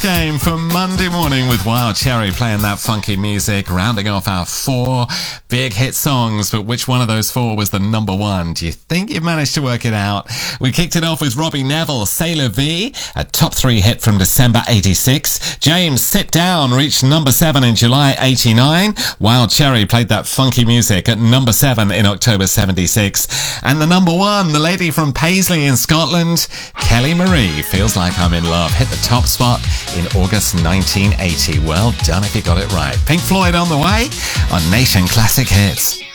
game for Monday morning with Wild Cherry playing that funky music, rounding off our 4 big hit songs. But which one of those 4 was the number 1? Do you think you managed to work it out? We kicked it off with Robbie Neville, Sailor V, a top 3 hit from December 86. James, Sit Down, reached number 7 in July 89. Wild Cherry played that funky music at number 7 in October 76. And the number 1, the lady from Paisley in Scotland, Kelly Marie, Feels Like I'm in Love, hit the top spot in August 1980. Well done if you got it right. Pink Floyd on the way on Nation Classic Hits.